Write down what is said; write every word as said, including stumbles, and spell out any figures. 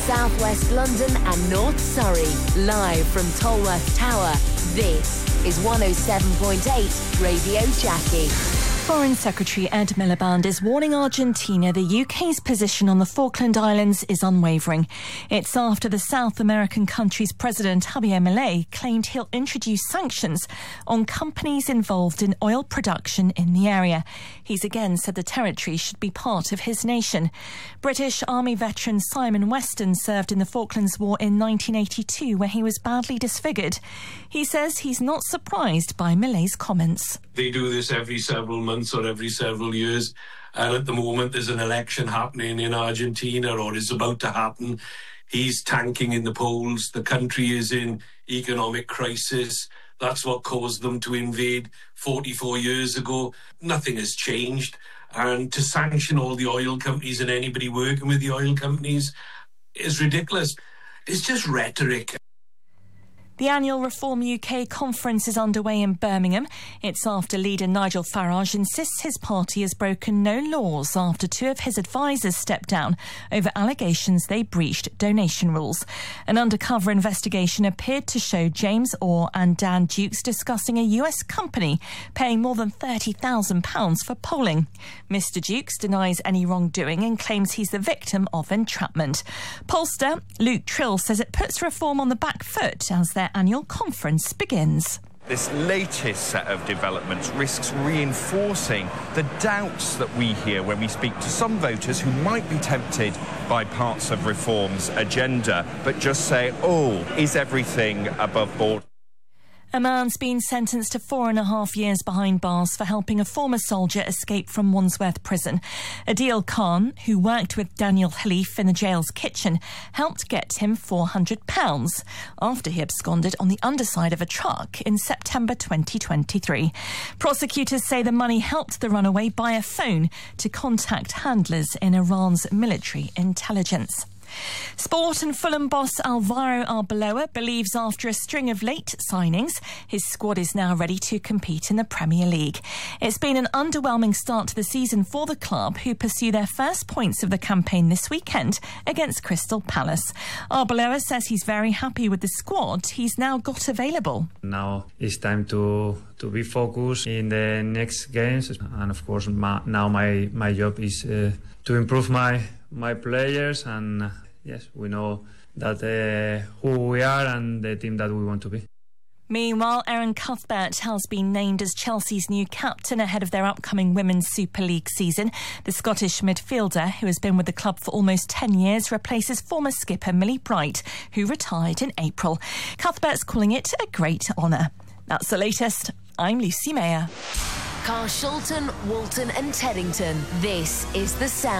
South West London and North Surrey. Live from Tolworth Tower, this is one oh seven point eight Radio Jackie. Foreign Secretary Ed Miliband is warning Argentina the U K's position on the Falkland Islands is unwavering. It's after the South American country's president Javier Milei claimed he'll introduce sanctions on companies involved in oil production in the area. He's again said the territory should be part of his nation. British Army veteran Simon Weston served in the Falklands War in nineteen eighty-two, where he was badly disfigured. He says he's not surprised by Milei's comments. They do this every several months or every several years, and at the moment there's an election happening in Argentina, or is about to happen. He's tanking in the polls. The country is in economic crisis. That's what caused them to invade forty-four years ago. Nothing has changed. And to sanction all the oil companies and anybody working with the oil companies is ridiculous. It's just rhetoric. The annual Reform U K conference is underway in Birmingham. It's after leader Nigel Farage insists his party has broken no laws after two of his advisers stepped down over allegations they breached donation rules. An undercover investigation appeared to show James Orr and Dan Dukes discussing a U S company paying more than thirty thousand pounds for polling. Mister Dukes denies any wrongdoing and claims he's the victim of entrapment. Pollster Luke Trill says it puts Reform on the back foot as their annual conference begins. This latest set of developments risks reinforcing the doubts that we hear when we speak to some voters who might be tempted by parts of Reform's agenda, but just say, oh, is everything above board? A man's been sentenced to four and a half years behind bars for helping a former soldier escape from Wandsworth prison. Adil Khan, who worked with Daniel Khalif in the jail's kitchen, helped get him four hundred pounds after he absconded on the underside of a truck in September twenty twenty-three. Prosecutors say the money helped the runaway buy a phone to contact handlers in Iran's military intelligence. Sport and Fulham boss Alvaro Arbeloa believes after a string of late signings, his squad is now ready to compete in the Premier League. It's been an underwhelming start to the season for the club, who pursue their first points of the campaign this weekend against Crystal Palace. Arbeloa says he's very happy with the squad he's now got available. Now it's time to to be focused in the next games, and of course my, now my my job is uh, to improve my my players, and uh, yes, we know that uh, who we are and the team that we want to be. Meanwhile, Erin Cuthbert has been named as Chelsea's new captain ahead of their upcoming Women's Super League season. The Scottish midfielder, who has been with the club for almost ten years, replaces former skipper Millie Bright, who retired in April. Cuthbert's calling it a great honour. That's the latest. I'm Lucy Mayer. Carshalton, Walton and Teddington. This is The Sound.